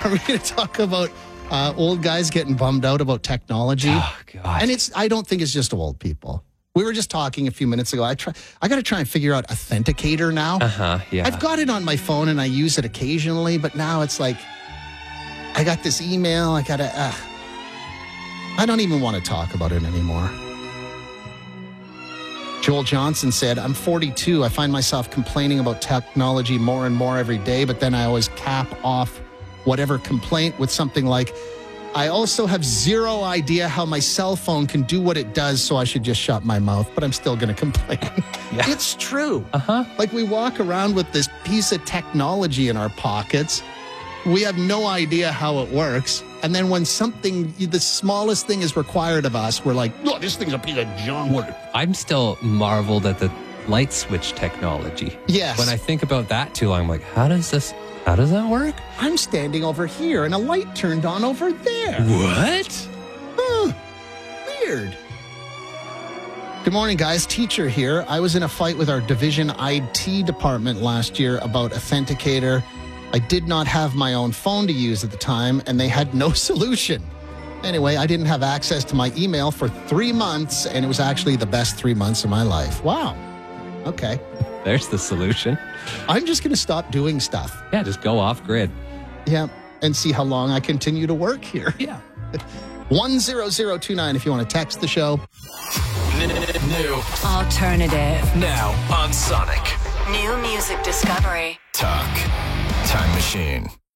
Are we going to talk about old guys getting bummed out about technology? Oh, God. And I don't think it's just old people. We were just talking a few minutes ago. I got to try and figure out Authenticator now. Yeah. I've got it on my phone and I use it occasionally, but now it's like, I got this email. I don't even want to talk about it anymore. Joel Johnson said, I'm 42. I find myself complaining about technology more and more every day, but then I always cap off whatever complaint with something like, I also have zero idea how my cell phone can do what it does, so I should just shut my mouth, but I'm still going to complain. Yeah. It's true. Uh-huh. Like we walk around with this piece of technology in our pockets. We have no idea how it works. And then when the smallest thing is required of us, we're like, oh, this thing's a piece of junk. I'm still marveled at the light switch technology. Yes. When I think about that too long, I'm like, how does that work? I'm standing over here and a light turned on over there. What? Huh. Weird. Good morning, guys. Teacher here. I was in a fight with our division IT department last year about Authenticator. I did not have my own phone to use at the time, and they had no solution. Anyway, I didn't have access to my email for 3 months, and it was actually the best 3 months of my life. Wow. Okay. There's the solution. I'm just going to stop doing stuff. Yeah, just go off grid. Yeah, and see how long I continue to work here. Yeah. 10029 if you want to text the show. New. Alternative. Now on Sonic. New music discovery. Talk. Time Machine.